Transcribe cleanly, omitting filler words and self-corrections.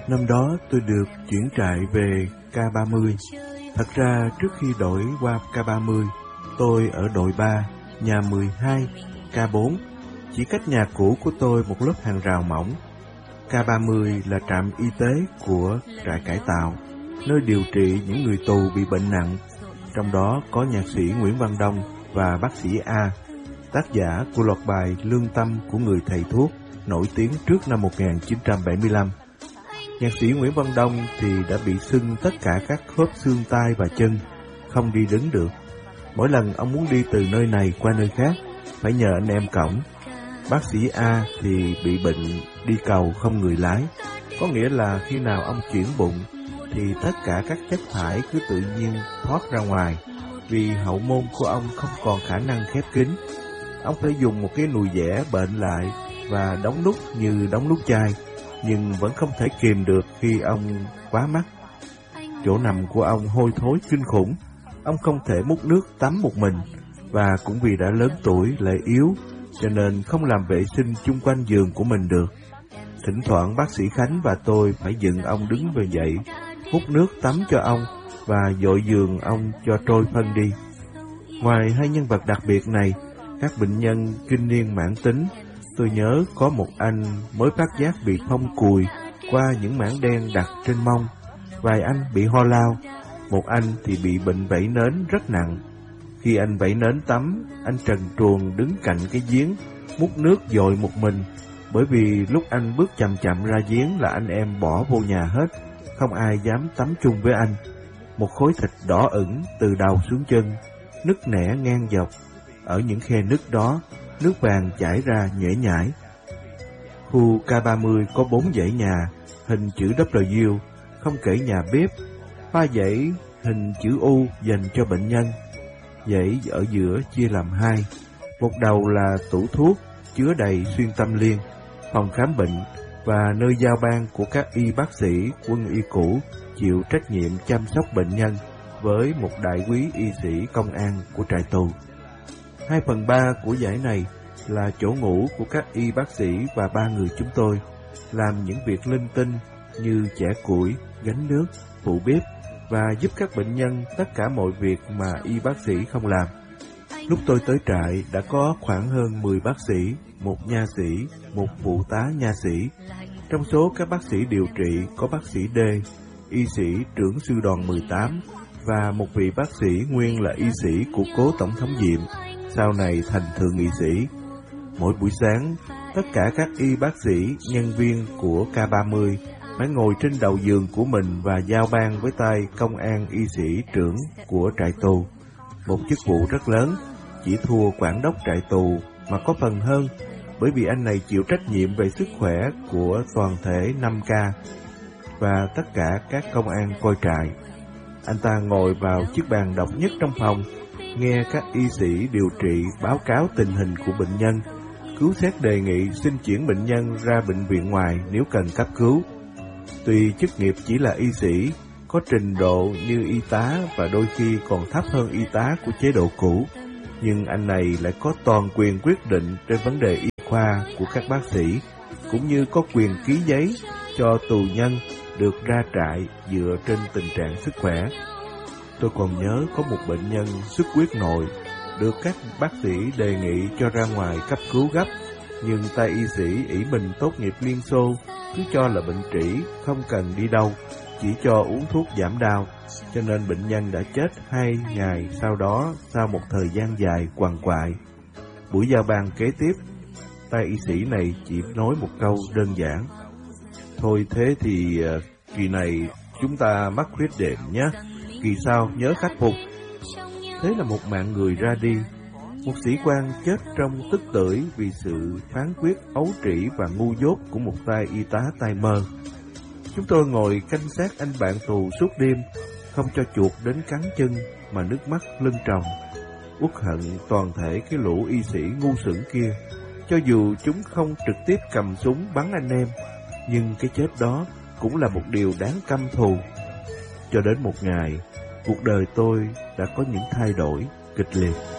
Năm đó tôi được chuyển trại về K30. Thật ra trước khi đổi qua K30, tôi ở đội 3, nhà 12, K4, chỉ cách nhà cũ của tôi một lớp hàng rào mỏng. K30 là trạm y tế của trại cải tạo, nơi điều trị những người tù bị bệnh nặng. Trong đó có nhạc sĩ Nguyễn Văn Đông và bác sĩ A, tác giả của loạt bài Lương Tâm của người thầy thuốc, nổi tiếng trước năm 1975. Nhạc sĩ Nguyễn Văn Đông thì đã bị sưng tất cả các khớp xương tay và chân, không đi đứng được. Mỗi lần ông muốn đi từ nơi này qua nơi khác, phải nhờ anh em cõng. Bác sĩ A thì bị bệnh đi cầu không người lái, có nghĩa là khi nào ông chuyển bụng thì tất cả các chất thải cứ tự nhiên thoát ra ngoài, vì hậu môn của ông không còn khả năng khép kín. Ông phải dùng một cái nùi dẻ bệnh lại và đóng nút như đóng nút chai, nhưng vẫn không thể kìm được khi ông quá mắc. Chỗ nằm của ông hôi thối kinh khủng, ông không thể múc nước tắm một mình, và cũng vì đã lớn tuổi lại yếu, cho nên không làm vệ sinh chung quanh giường của mình được. Thỉnh thoảng bác sĩ Khánh và tôi phải dựng ông đứng về dậy, hút nước tắm cho ông và dội giường ông cho trôi phân đi. Ngoài hai nhân vật đặc biệt này, các bệnh nhân kinh niên mãn tính, tôi nhớ có một anh mới phát giác bị phong cùi qua những mảng đen đặt trên mông, vài anh bị ho lao, một anh thì bị bệnh vẩy nến rất nặng. Khi anh vẩy nến tắm, anh trần truồng đứng cạnh cái giếng, múc nước dội một mình, bởi vì lúc anh bước chậm chậm ra giếng là anh em bỏ vô nhà hết, không ai dám tắm chung với anh. Một khối thịt đỏ ửng từ đầu xuống chân, nứt nẻ ngang dọc. Ở những khe nứt đó, nước vàng chảy ra nhễ nhãi. Khu K30 có 4 dãy nhà, hình chữ W, không kể nhà bếp, 3 dãy hình chữ U dành cho bệnh nhân. Dãy ở giữa chia làm 2, một đầu là tủ thuốc chứa đầy xuyên tâm liên, phòng khám bệnh và nơi giao ban của các y bác sĩ quân y cũ chịu trách nhiệm chăm sóc bệnh nhân với một đại úy y sĩ công an của trại tù. 2/3 của dãy này là chỗ ngủ của các y bác sĩ và 3 người chúng tôi, làm những việc linh tinh như chẻ củi, gánh nước, phụ bếp và giúp các bệnh nhân tất cả mọi việc mà y bác sĩ không làm. Lúc tôi tới trại đã có khoảng hơn 10 bác sĩ, 1 nha sĩ, 1 phụ tá nha sĩ. Trong số các bác sĩ điều trị có bác sĩ D, y sĩ trưởng sư đoàn 18 và một vị bác sĩ nguyên là y sĩ của cố tổng thống Diệm, sau này thành thượng nghị sĩ. Mỗi buổi sáng, tất cả các y bác sĩ, nhân viên của K30 phải ngồi trên đầu giường của mình và giao ban với tay công an y sĩ trưởng của trại tù. Một chức vụ rất lớn, chỉ thua quản đốc trại tù mà có phần hơn, bởi vì anh này chịu trách nhiệm về sức khỏe của toàn thể 5K và tất cả các công an coi trại. Anh ta ngồi vào chiếc bàn độc nhất trong phòng, nghe các y sĩ điều trị báo cáo tình hình của bệnh nhân, cứu xét đề nghị xin chuyển bệnh nhân ra bệnh viện ngoài nếu cần cấp cứu. Tuy chức nghiệp chỉ là y sĩ, có trình độ như y tá và đôi khi còn thấp hơn y tá của chế độ cũ, nhưng anh này lại có toàn quyền quyết định trên vấn đề y khoa của các bác sĩ, cũng như có quyền ký giấy cho tù nhân được ra trại dựa trên tình trạng sức khỏe. Tôi còn nhớ có một bệnh nhân xuất huyết nội, được các bác sĩ đề nghị cho ra ngoài cấp cứu gấp, nhưng tay y sĩ ỷ mình tốt nghiệp Liên Xô, cứ cho là bệnh trĩ, không cần đi đâu, chỉ cho uống thuốc giảm đau, cho nên bệnh nhân đã chết 2 ngày sau đó sau một thời gian dài quằn quại. Buổi giao ban kế tiếp, tay y sĩ này chỉ nói một câu đơn giản: "Thôi thế thì kỳ này chúng ta mắc khuyết điểm nhé, kỳ sau nhớ khắc phục." Thế là một mạng người ra đi, một sĩ quan chết trong tức tưởi vì sự phán quyết ấu trĩ và ngu dốt của một tay y tá tay mơ. Chúng tôi ngồi canh sát anh bạn tù suốt đêm, không cho chuột đến cắn chân mà nước mắt lưng tròng, uất hận toàn thể cái lũ y sĩ ngu xuẩn kia. Cho dù chúng không trực tiếp cầm súng bắn anh em, nhưng cái chết đó cũng là một điều đáng căm thù. Cho đến một ngày, cuộc đời tôi đã có những thay đổi kịch liệt.